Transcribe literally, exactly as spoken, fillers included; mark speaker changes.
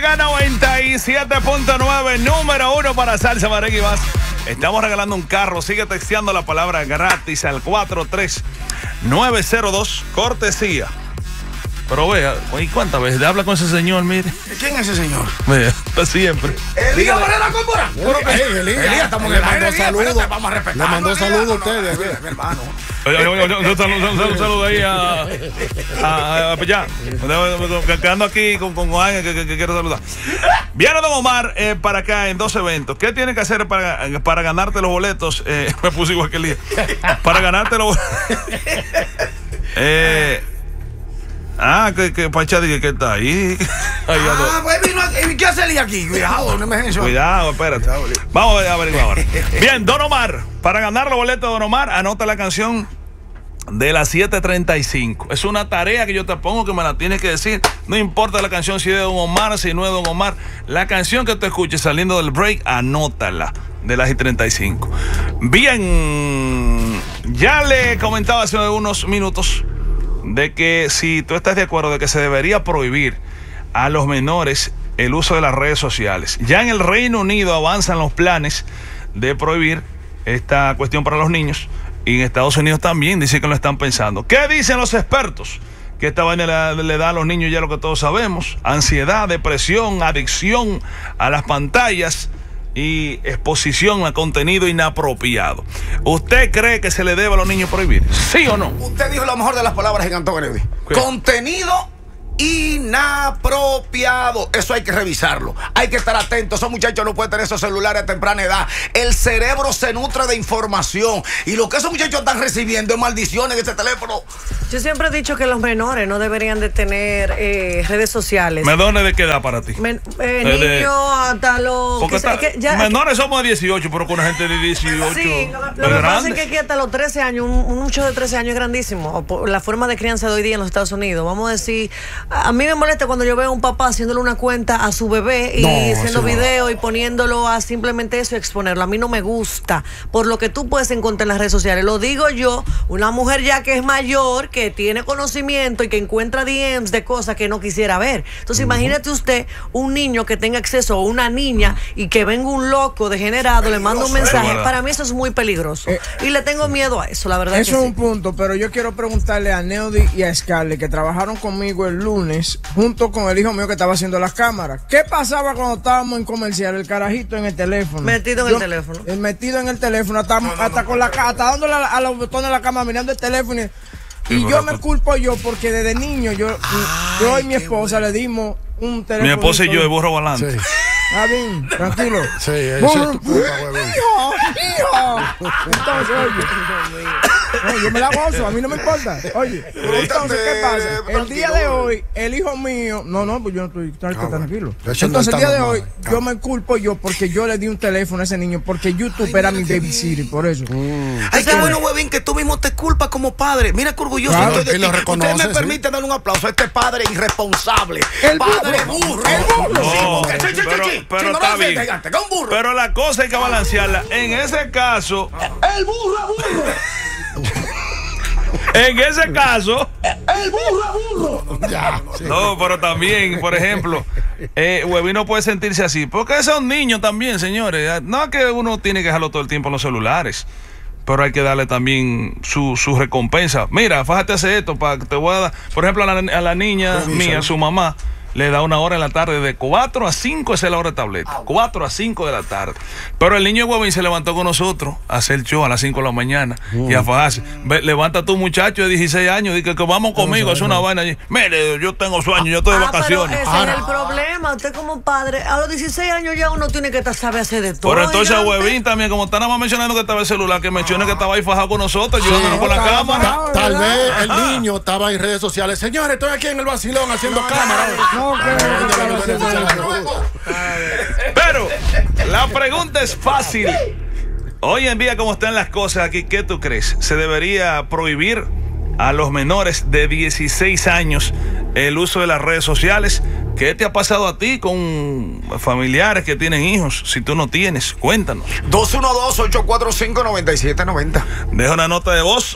Speaker 1: Mega noventa y siete punto nueve, número uno para salsa, merengue y más. Estamos regalando un carro. Sigue texteando la palabra gratis al cuatro tres nueve cero dos, cortesía. Pero vea, ¿y cuántas veces habla con ese señor? Mire.
Speaker 2: ¿Quién es ese señor?
Speaker 1: Vea, está siempre.
Speaker 2: Elías Varela Cómbora.
Speaker 3: Elías,
Speaker 2: estamos en el aire.
Speaker 3: Saludos.
Speaker 2: Vamos a respetar.
Speaker 3: Le mandó saludos a ustedes,
Speaker 2: mi hermano.
Speaker 1: Un saludo ahí a. a, a ya. Quedando aquí con, con Juan, que, que, que quiero saludar. Viene Don Omar eh, para acá en dos eventos. ¿Qué tiene que hacer para, para ganarte los boletos? Eh, me puse igual que Elías. Para ganarte los boletos. Eh. Ah, que, que Pacha dice que está ahí.
Speaker 2: Ah, pues vino aquí. ¿Qué hace Elías aquí? Cuidado, no me eso.
Speaker 1: Cuidado, espérate. Vamos a averiguar ahora. Bien, Don Omar. Para ganar los boletos de Don Omar, anota la canción de las siete treinta y cinco. Es una tarea que yo te pongo que me la tienes que decir. No importa la canción si es de Don Omar, si no es de Don Omar. La canción que te escuches saliendo del break, anótala de las treinta y cinco. Bien, ya le comentaba hace unos minutos de que si tú estás de acuerdo de que se debería prohibir a los menores el uso de las redes sociales. Ya en el Reino Unido avanzan los planes de prohibir esta cuestión para los niños, y en Estados Unidos también dicen que lo están pensando. ¿Qué dicen los expertos? Que esta vaina le, le da a los niños ya lo que todos sabemos: ansiedad, depresión, adicción a las pantallas y exposición a contenido inapropiado. ¿Usted cree que se le debe a los niños prohibir? ¿Sí o no?
Speaker 2: Usted dijo lo mejor de las palabras que cantó Kennedy. Contenido inapropiado. Eso hay que revisarlo. Hay que estar atento. Esos muchachos no pueden tener esos celulares a temprana edad. El cerebro se nutre de información. Y lo que esos muchachos están recibiendo es maldiciones en ese teléfono.
Speaker 4: Yo siempre he dicho que los menores no deberían de tener eh, redes sociales.
Speaker 1: ¿Menores de qué edad para ti?
Speaker 4: Men, eh, niños de... hasta los...
Speaker 1: Que está, que ya, menores somos de dieciocho, pero con una gente de dieciocho.
Speaker 4: Sí, lo, lo que pasa es que aquí hasta los trece años, un, un muchacho de trece años es grandísimo. Por la forma de crianza de hoy día en los Estados Unidos. Vamos a decir... A mí me molesta cuando yo veo a un papá haciéndole una cuenta a su bebé y no, haciendo videos no. y poniéndolo a simplemente eso y exponerlo. A mí no me gusta, por lo que tú puedes encontrar en las redes sociales. Lo digo yo, una mujer ya que es mayor, que tiene conocimiento y que encuentra D Ms de cosas que no quisiera ver. Entonces, uh-huh. imagínate usted un niño que tenga acceso, o una niña, y que venga un loco degenerado, peligroso, le manda un mensaje. Eh, Para mí eso es muy peligroso. Eh, y le tengo miedo a eso, la verdad.
Speaker 3: Eso
Speaker 4: que
Speaker 3: es
Speaker 4: sí.
Speaker 3: un punto, pero yo quiero preguntarle a Neody y a Scarlett, que trabajaron conmigo el lunes junto con el hijo mío que estaba haciendo las cámaras. ¿Qué pasaba cuando estábamos en comercial? El carajito en el teléfono.
Speaker 4: Metido en Yo, el teléfono.
Speaker 3: El metido en el teléfono, hasta, no, no, hasta no, con la hasta dándole a, a los botones de la cámara, mirando el teléfono. Y, y yo me culpo yo porque desde niño yo, Ay, yo y mi esposa bueno. le dimos un teléfono.
Speaker 1: Mi esposa y yo de burro volante. Sí.
Speaker 3: Ah, bien, tranquilo.
Speaker 1: Sí, eso
Speaker 3: burro, es tu culpa, hijo, hijo. Entonces, oye. No, yo me la gozo, a mí no me importa. Oye, entonces, ¿qué pasa? El día de hoy, el hijo mío... No, no, pues yo no estoy tranquilo. Entonces, el día de hoy, yo me culpo yo porque yo le di un teléfono a ese niño, porque YouTube era mi babysitter, por eso.
Speaker 2: Ay, qué bueno, huevín, que tú mismo te culpas como padre. Mira qué orgulloso estoy de ti. Usted me permite darle un aplauso a este padre irresponsable.
Speaker 3: El
Speaker 2: padre burro. El burro.
Speaker 1: Pero está bien. Pero la cosa hay que balancearla. En ese caso...
Speaker 2: El burro, burro.
Speaker 1: En ese caso,
Speaker 2: el burro, burro.
Speaker 1: Ya, sí. No, pero también, por ejemplo, eh, Huevín no puede sentirse así, porque son niños también, señores. No es que uno tiene que dejarlo todo el tiempo en los celulares, pero hay que darle también su, su recompensa. Mira, fájate hacer esto, para que te voy a dar, por ejemplo, a la, a la niña mía, su mamá le da una hora en la tarde de cuatro a cinco, esa es la hora de tableta. cuatro a cinco de la tarde. Pero el niño de Huevín se levantó con nosotros a hacer show a las cinco de la mañana mm. y a fajarse. Levanta tu muchacho de dieciséis años y que, que vamos conmigo, es una vaina allí. Mire, yo tengo sueño, yo estoy de
Speaker 4: ah,
Speaker 1: vacaciones.
Speaker 4: Pero ese ah, es el problema. Usted como padre, a los dieciséis años ya uno tiene que saber hacer de todo.
Speaker 1: Pero entonces a Huevín también, como está nada más mencionando que estaba el celular, que mencione que estaba ahí fajado con nosotros, sí, llevándonos con la cámara.
Speaker 3: Ta, tal vez
Speaker 1: el
Speaker 3: niño estaba en redes sociales. Señores, estoy aquí en el vacilón haciendo no, cámara. No, no,
Speaker 1: pero la pregunta es fácil. Hoy en día, como están las cosas aquí, ¿qué tú crees? ¿Se debería prohibir a los menores de dieciséis años el uso de las redes sociales? ¿Qué te ha pasado a ti con familiares que tienen hijos? Si tú no tienes, cuéntanos.
Speaker 2: dos uno dos, ocho cuatro cinco, nueve siete nueve cero.
Speaker 1: Deja una nota de voz